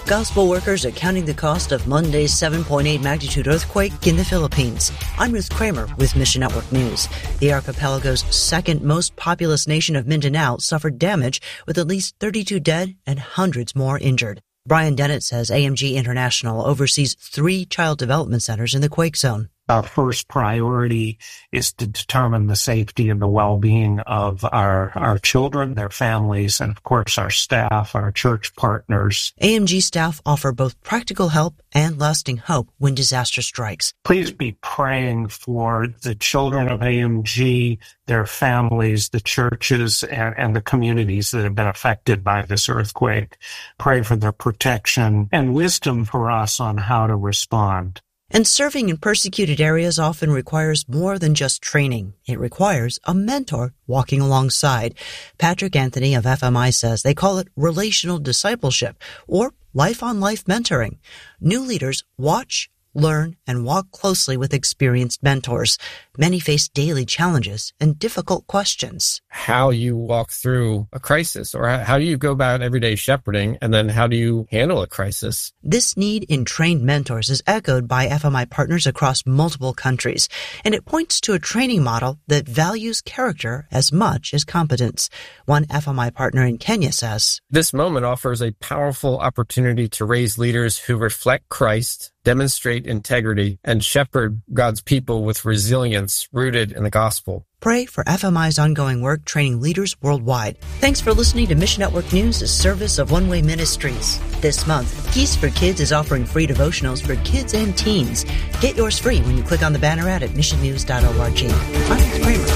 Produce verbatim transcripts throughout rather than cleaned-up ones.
Gospel workers are counting the cost of Monday's seven point eight magnitude earthquake in the Philippines. I'm Ruth Kramer with Mission Network News. The archipelago's second most populous nation of Mindanao suffered damage with at least thirty-two dead and hundreds more injured. Brian Dennett says A M G International oversees three child development centers in the quake zone. Our first priority is to determine the safety and the well-being of our, our children, their families, and of course our staff, our church partners. A M G staff offer both practical help and lasting hope when disaster strikes. Please be praying for the children of A M G, their families, the churches, and, and the communities that have been affected by this earthquake. Pray for their protection and wisdom for us on how to respond. And serving in persecuted areas often requires more than just training. It requires a mentor walking alongside. Patrick Anthony of F M I says they call it relational discipleship or life-on-life mentoring. New leaders watch, learn, and walk closely with experienced mentors. Many face daily challenges and difficult questions. How you walk through a crisis, or how do you go about everyday shepherding, and then how do you handle a crisis? This need in trained mentors is echoed by F M I partners across multiple countries, and it points to a training model that values character as much as competence. One F M I partner in Kenya says, "This moment offers a powerful opportunity to raise leaders who reflect Christ, demonstrate integrity, and shepherd God's people with resilience rooted in the gospel." Pray for F M I's ongoing work training leaders worldwide. Thanks for listening to Mission Network News, a service of One Way Ministries. This month, Peace for Kids is offering free devotionals for kids and teens. Get yours free when you click on the banner ad at mission news dot org. I'm Ruth Kramer.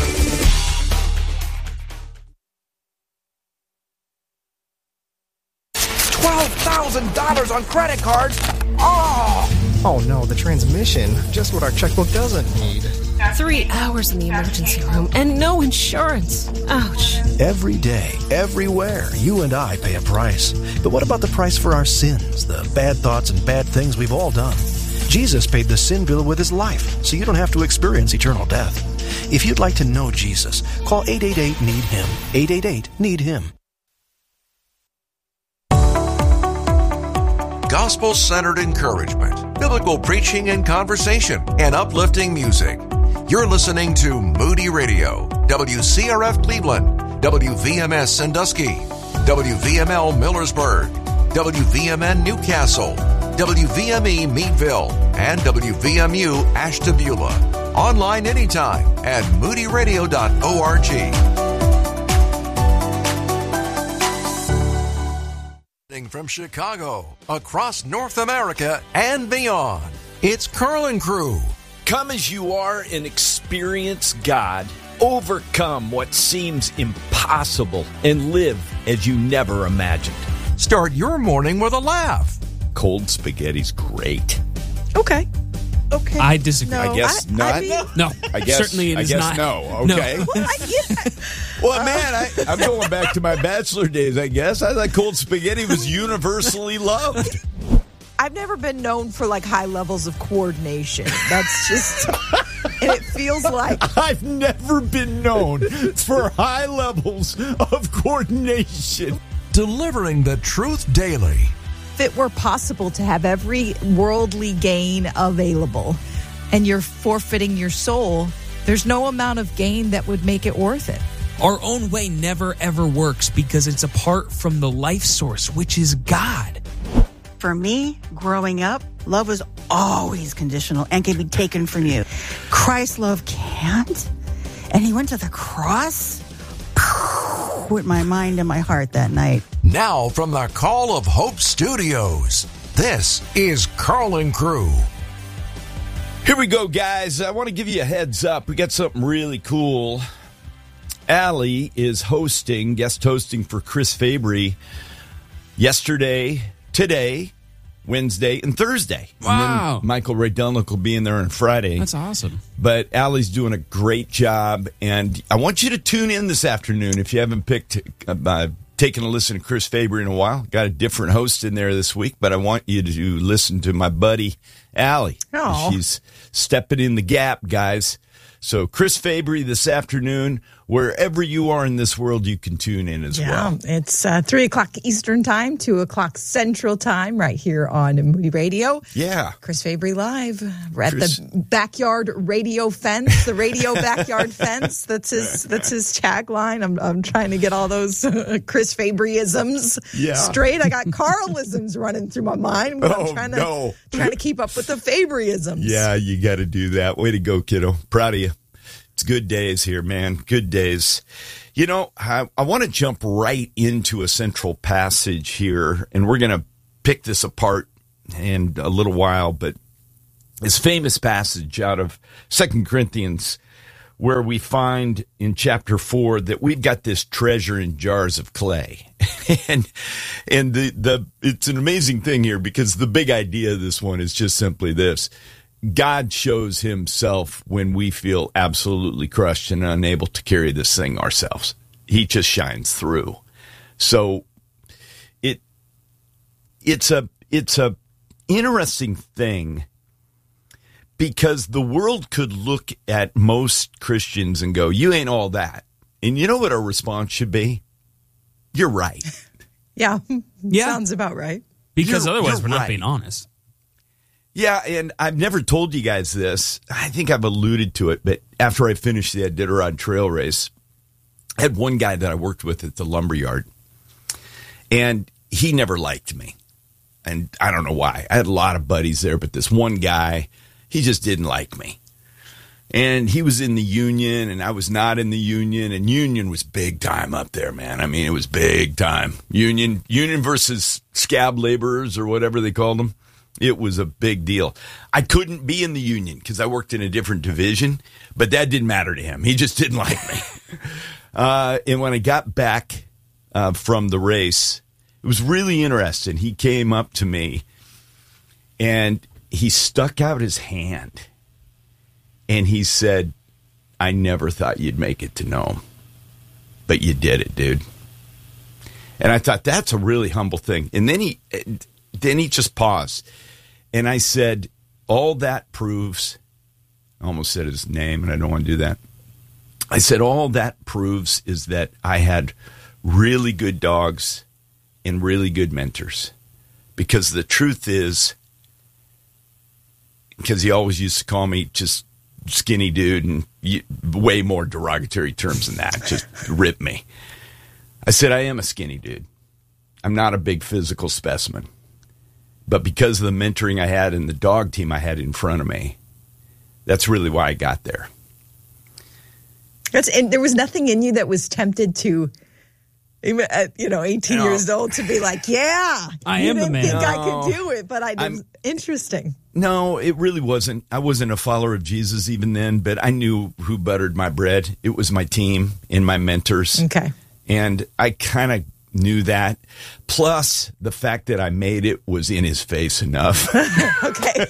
twelve thousand dollars on credit cards? Oh! Oh no, the transmission. Just what our checkbook doesn't need. Three hours in the emergency room and no insurance. Ouch. Every day, everywhere, you and I pay a price. But what about the price for our sins, the bad thoughts and bad things we've all done? Jesus paid the sin bill with his life, so you don't have to experience eternal death. If you'd like to know Jesus, call eight eight eight, need him. eight eight eight, need him. Gospel-centered encouragement, biblical preaching and conversation, and uplifting music. You're listening to Moody Radio, W C R F Cleveland, W V M S Sandusky, W V M L Millersburg, W V M N Newcastle, W V M E Meadville, and W V M U Ashtabula. Online anytime at moody radio dot org. From Chicago, across North America, and beyond, it's Carl and Crew. Come as you are and experience God. Overcome what seems impossible and live as you never imagined. Start your morning with a laugh. Cold spaghetti's great. Okay. Okay. I disagree. No, I guess I, not. I mean, no. I guess, Certainly it I is guess not. no. Okay. No. Well, I, yeah. Well, man, I, I'm going back to my bachelor days, I guess. I thought cold spaghetti was universally loved. I've never been known for like high levels of coordination. That's just, and it feels like I've never been known for high levels of coordination. Delivering the truth daily. if it were possible to have every worldly gain available and you're forfeiting your soul, there's no amount of gain that would make it worth it. Our own way never, ever works because it's apart from the life source, which is God. For me, growing up, love was always conditional and can be taken from you. Christ's love can't. And he went to the cross with my mind and my heart that night. Now from the Call of Hope Studios, this is Carl and Crew. Here we go, guys. I want to give you a heads up. We got something really cool. Allie is hosting, guest hosting for Chris Fabry yesterday, today, Wednesday, and Thursday. Wow. And then Michael Rydelnik will be in there on Friday. That's awesome. But Allie's doing a great job, and I want you to tune in this afternoon if you haven't picked, uh, taken a listen to Chris Fabry in a while. Got a different host in there this week, but I want you to listen to my buddy, Allie. Oh. She's stepping in the gap, guys. So Chris Fabry this afternoon, wherever you are in this world, you can tune in as yeah, well. It's uh, three o'clock Eastern time, two o'clock Central time, right here on Moody Radio. Yeah. Chris Fabry live. We're at Chris. the backyard radio fence, the radio backyard fence. That's his That's his tagline. I'm, I'm trying to get all those uh, Chris Fabry-isms Yeah. straight. I got Carl-isms running through my mind, but Oh, I'm trying to, no. trying to keep up with the Fabry-isms. Yeah, you got to do that. Way to go, kiddo. Proud of you. It's good days here, man. Good days. You know, I, I want to jump right into a central passage here, and we're going to pick this apart in a little while, but this famous passage out of Second Corinthians where we find in chapter four that we've got this treasure in jars of clay. and and the, the it's an amazing thing here because the big idea of this one is just simply this. God shows himself when we feel absolutely crushed and unable to carry this thing ourselves. He just shines through. So it it's a it's a interesting thing because the world could look at most Christians and go, "You ain't all that." And you know what our response should be? You're right. Yeah. Yeah. Sounds about right. Because You're- otherwise you're we're not right. being honest. Yeah, and I've never told you guys this. I think I've alluded to it, but after I finished the Iditarod trail race, I had one guy that I worked with at the lumberyard, and he never liked me. And I don't know why. I had a lot of buddies there, but this one guy, he just didn't like me. And he was in the union, and I was not in the union, and union was big time up there, man. I mean, it was big time. Union, union versus scab laborers or whatever they called them. It was a big deal. I couldn't be in the union because I worked in a different division, but that didn't matter to him. He just didn't like me. uh, and when I got back uh, from the race, it was really interesting. He came up to me, and he stuck out his hand, and he said, "I never thought you'd make it to Nome, but you did it, dude." And I thought, that's a really humble thing. And then he... Then he just paused, and I said, all that proves, I almost said his name, and I don't want to do that. I said, all that proves is that I had really good dogs and really good mentors. Because the truth is, because he always used to call me just skinny dude and way more derogatory terms than that, just rip me. I said, I am a skinny dude. I'm not a big physical specimen. But because of the mentoring I had and the dog team I had in front of me, that's really why I got there. That's, and there was nothing in you that was tempted to, even at, you know, eighteen No. years old, to be like, yeah, I you am the didn't man. think I No. could do it, but I did. I'm- Interesting. No, it really wasn't. I wasn't a follower of Jesus even then, but I knew who buttered my bread. It was my team and my mentors. Okay. And I kind of knew that. Plus, the fact that I made it was in his face enough. Okay.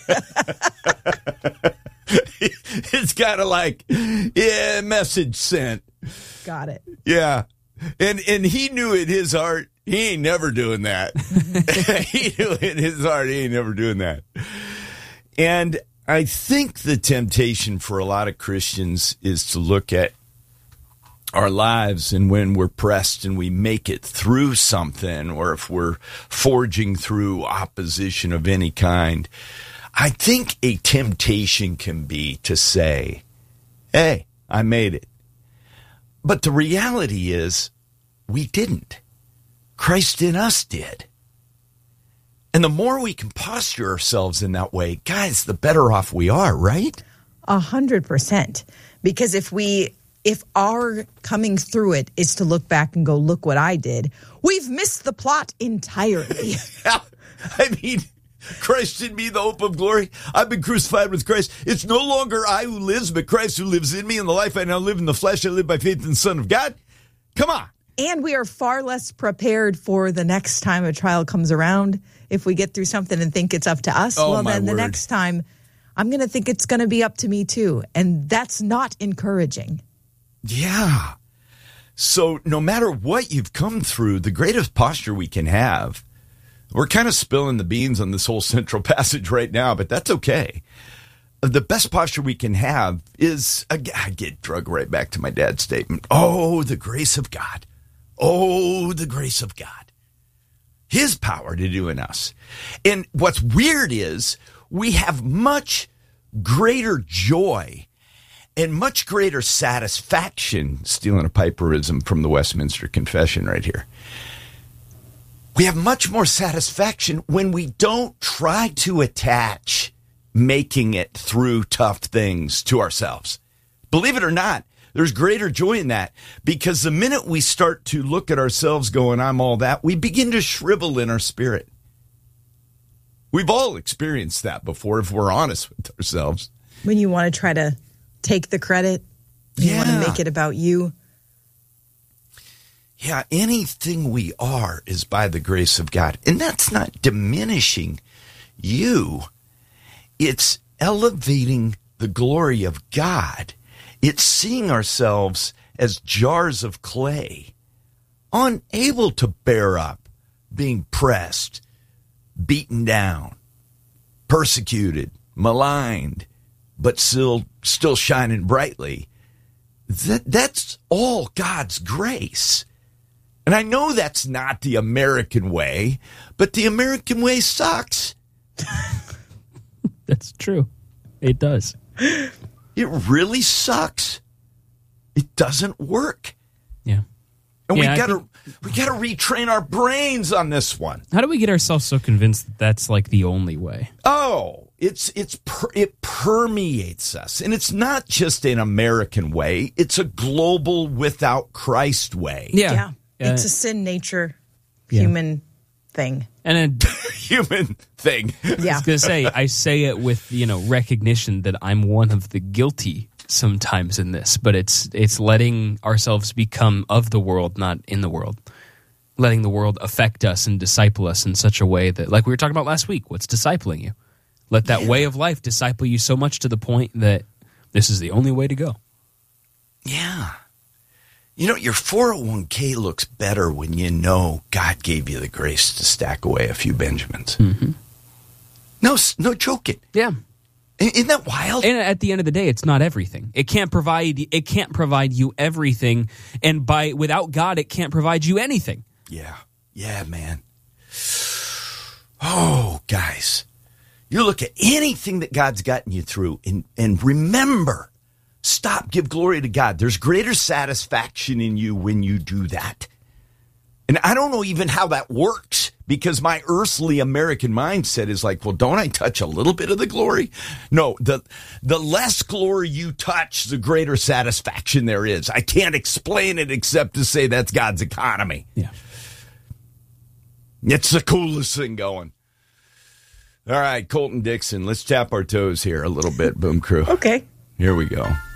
It's kind of like, yeah, message sent. Got it. Yeah. And and he knew in his heart, he ain't never doing that. He knew in his heart, he ain't never doing that. And I think the temptation for a lot of Christians is to look at our lives, and when we're pressed and we make it through something, or if we're forging through opposition of any kind, I think a temptation can be to say, hey, I made it. But the reality is, we didn't. Christ in us did. And the more we can posture ourselves in that way, guys, the better off we are, right? A hundred percent. Because if we, if our coming through it is to look back and go, look what I did, we've missed the plot entirely. I mean, Christ in me, the hope of glory. I've been crucified with Christ. It's no longer I who lives, but Christ who lives in me. And the life I now live in the flesh, I live by faith in the Son of God. Come on. And we are far less prepared for the next time a trial comes around. If we get through something and think it's up to us, Oh, well, my then the word. next time I'm going to think it's going to be up to me too. And that's not encouraging. Yeah. So no matter what you've come through, the greatest posture we can have, we're kind of spilling the beans on this whole central passage right now, but that's okay. the best posture we can have is, again, I get drug right back to my dad's statement. Oh, the grace of God. Oh, the grace of God. His power to do in us. And what's weird is we have much greater joy and much greater satisfaction, stealing a Piperism from the Westminster Confession right here. We have much more satisfaction when we don't try to attach making it through tough things to ourselves. Believe it or not, there's greater joy in that, because the minute we start to look at ourselves going, I'm all that, we begin to shrivel in our spirit. We've all experienced that before, if we're honest with ourselves. When you want to try to take the credit, you yeah. want to make it about you. Yeah, anything we are is by the grace of God. And that's not diminishing you. It's elevating the glory of God. It's seeing ourselves as jars of clay, unable to bear up, being pressed, beaten down, persecuted, maligned, but still still shining brightly. That that's all God's grace. And I know that's not the American way, but the American way sucks. That's true. It does. It really sucks. It doesn't work. Yeah. And yeah, we gotta think, we gotta retrain our brains on this one. How do we get ourselves so convinced that that's like the only way? Oh, it's it's per, it permeates us, and it's not just an American way. It's a global without Christ way. Yeah, yeah. yeah. It's a sin nature, yeah. human thing. And a human thing. Yeah. I was going to say, I say it with, you know, recognition that I'm one of the guilty sometimes in this, but it's it's letting ourselves become of the world, not in the world. Letting the world affect us and disciple us in such a way that, like we were talking about last week, what's discipling you? Let that yeah. way of life disciple you so much to the point that this is the only way to go. Yeah. You know, your four oh one k looks better when you know God gave you the grace to stack away a few Benjamins. Mm-hmm. No, no joking. Yeah. Isn't that wild? And at the end of the day, it's not everything. It can't provide. It can't provide you everything, and by without God, it can't provide you anything. Yeah, yeah, man. Oh, guys, you look at anything that God's gotten you through, and and remember. Stop, give glory to God. There's greater satisfaction in you when you do that. And I don't know even how that works, because my earthly American mindset is like, well, don't I touch a little bit of the glory? No, the the less glory you touch, the greater satisfaction there is. I can't explain it except to say that's God's economy. Yeah. It's the coolest thing going. All right, Colton Dixon, let's tap our toes here a little bit, Boom Crew. Okay. Here we go.